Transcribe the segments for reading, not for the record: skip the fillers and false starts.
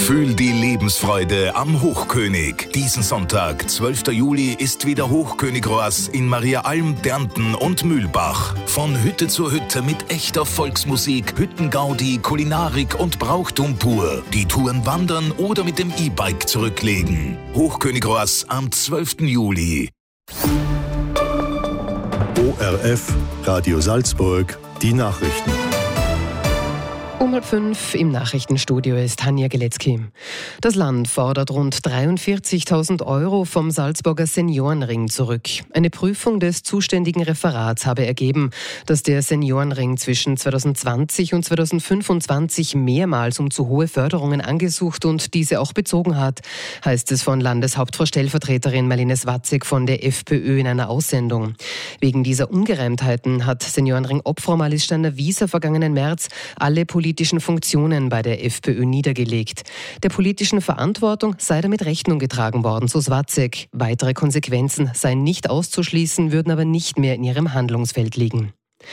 Fühl die Lebensfreude am Hochkönig. Diesen Sonntag, 12. Juli, ist wieder Hochkönigroas in Mariaalm, Dernten und Mühlbach. Von Hütte zu Hütte mit echter Volksmusik, Hüttengaudi, Kulinarik und Brauchtum pur. Die Touren wandern oder mit dem E-Bike zurücklegen. Hochkönigroas am 12. Juli. ORF, Radio Salzburg, die Nachrichten. Um 4:30 im Nachrichtenstudio ist Hanja Geletzky. Das Land fordert rund 43.000 € vom Salzburger Seniorenring zurück. Eine Prüfung des zuständigen Referats habe ergeben, dass der Seniorenring zwischen 2020 und 2025 mehrmals um zu hohe Förderungen angesucht und diese auch bezogen hat, heißt es von Landeshauptfrau Stellvertreterin Marlene Swatzek von der FPÖ in einer Aussendung. Wegen dieser Ungereimtheiten hat Seniorenring Obfrau Marlies Steiner-Wieser vergangenen März alle politischen Funktionen bei der FPÖ niedergelegt. Der politischen Verantwortung sei damit Rechnung getragen worden, so Swatzek. Weitere Konsequenzen seien nicht auszuschließen, würden aber nicht mehr in ihrem Handlungsfeld liegen.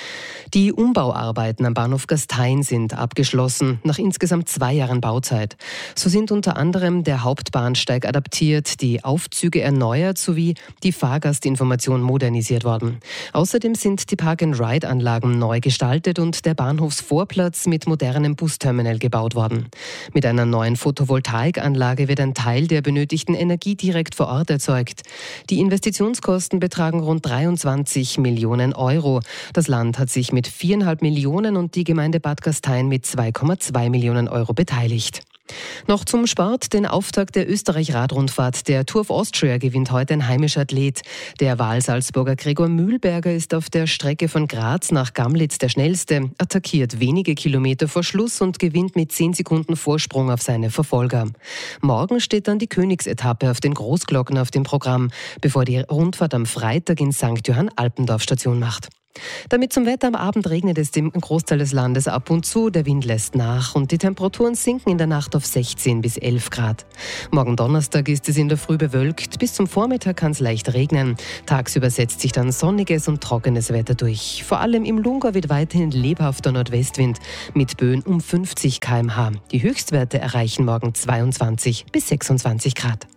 Die Umbauarbeiten am Bahnhof Gastein sind abgeschlossen, nach insgesamt 2 Jahren Bauzeit. So sind unter anderem der Hauptbahnsteig adaptiert, die Aufzüge erneuert sowie die Fahrgastinformation modernisiert worden. Außerdem sind die Park-and-Ride-Anlagen neu gestaltet und der Bahnhofsvorplatz mit modernem Busterminal gebaut worden. Mit einer neuen Photovoltaikanlage wird ein Teil der benötigten Energie direkt vor Ort erzeugt. Die Investitionskosten betragen rund 23 Millionen €. Das Land hat sich mit 4,5 Millionen und die Gemeinde Bad Gastein mit 2,2 Millionen € beteiligt. Noch zum Sport. Den Auftakt der Österreich-Radrundfahrt der Tour of Austria gewinnt heute ein heimischer Athlet. Der Wahlsalzburger Gregor Mühlberger ist auf der Strecke von Graz nach Gamlitz der Schnellste, attackiert wenige Kilometer vor Schluss und gewinnt mit 10 Sekunden Vorsprung auf seine Verfolger. Morgen steht dann die Königsetappe auf den Großglocken auf dem Programm, bevor die Rundfahrt am Freitag in St. Johann Alpendorf Station macht. Damit zum Wetter: am Abend regnet es im Großteil des Landes ab und zu, der Wind lässt nach und die Temperaturen sinken in der Nacht auf 16 bis 11 Grad. Morgen Donnerstag ist es in der Früh bewölkt, bis zum Vormittag kann es leicht regnen. Tagsüber setzt sich dann sonniges und trockenes Wetter durch. Vor allem im Lungau wird weiterhin lebhafter Nordwestwind mit Böen um 50 km/h. Die Höchstwerte erreichen morgen 22 bis 26 Grad.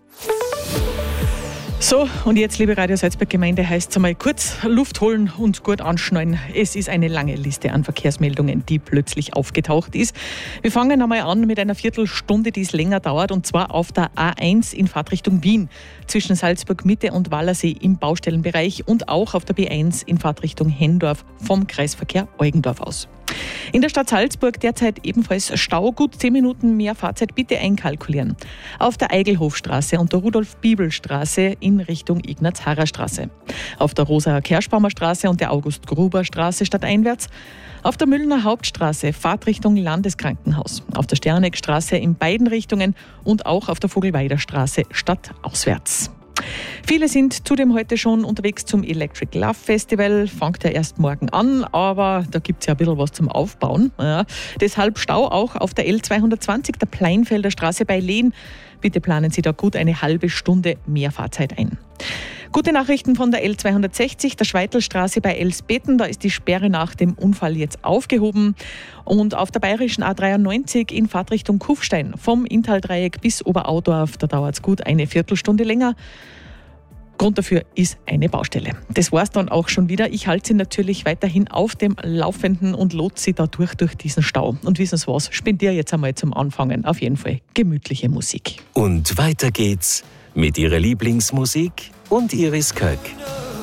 So, und jetzt, liebe Radio Salzburg-Gemeinde, heißt es einmal kurz Luft holen und gut anschnallen. Es ist eine lange Liste an Verkehrsmeldungen, die plötzlich aufgetaucht ist. Wir fangen einmal an mit einer Viertelstunde, die es länger dauert, und zwar auf der A1 in Fahrtrichtung Wien zwischen Salzburg-Mitte und Wallersee im Baustellenbereich und auch auf der B1 in Fahrtrichtung Hendorf vom Kreisverkehr Eugendorf aus. In der Stadt Salzburg derzeit ebenfalls Stau, gut 10 Minuten mehr Fahrzeit bitte einkalkulieren. Auf der Eigelhofstraße und der Rudolf-Bibel-Straße in Richtung Ignaz-Harrer-Straße. Auf der Rosa-Kerschbaumer Straße und der August-Gruber-Straße stadteinwärts. Auf der Müllner Hauptstraße Fahrtrichtung Landeskrankenhaus. Auf der Sterneckstraße in beiden Richtungen und auch auf der Vogelweider Straße stadtauswärts. Viele sind zudem heute schon unterwegs zum Electric Love Festival. Fängt ja erst morgen an, aber da gibt es ja ein bisschen was zum Aufbauen. Ja. Deshalb Stau auch auf der L220, der Pleinfelder Straße bei Lehn. Bitte planen Sie da gut eine halbe Stunde mehr Fahrzeit ein. Gute Nachrichten von der L260, der Schweitelstraße bei Elsbeten. Da ist die Sperre nach dem Unfall jetzt aufgehoben. Und auf der bayerischen A93 in Fahrtrichtung Kufstein vom Inntaldreieck bis Oberaudorf, da dauert es gut eine Viertelstunde länger. Grund dafür ist eine Baustelle. Das war's dann auch schon wieder. Ich halte Sie natürlich weiterhin auf dem Laufenden und lotse Sie da durch diesen Stau. Und wissen Sie was? Spendiere jetzt einmal zum Anfangen auf jeden Fall gemütliche Musik. Und weiter geht's mit Ihrer Lieblingsmusik und Iris Köck.